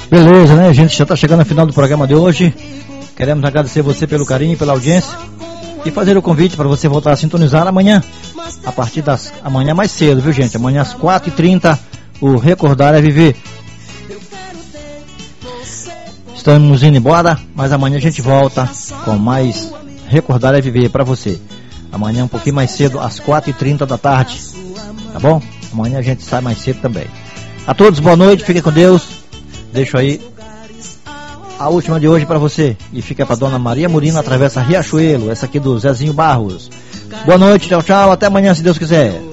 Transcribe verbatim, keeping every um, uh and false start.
Beleza, né, gente? Já tá chegando ao final do programa de hoje. Queremos agradecer você pelo carinho, pela audiência e fazer o convite para você voltar a sintonizar amanhã, a partir das... amanhã mais cedo, viu, gente? Amanhã às quatro e trinta, o Recordar é Viver. Estamos indo embora, mas amanhã a gente volta com mais Recordar é Viver para você. Amanhã um pouquinho mais cedo, às quatro e trinta da tarde, tá bom? Amanhã a gente sai mais cedo também. A todos, boa noite, fiquem com Deus. Deixo aí a última de hoje para você. E fica para Dona Maria Murino, atravessa Riachuelo, essa aqui do Zezinho Barros. Boa noite, tchau, tchau, até amanhã se Deus quiser.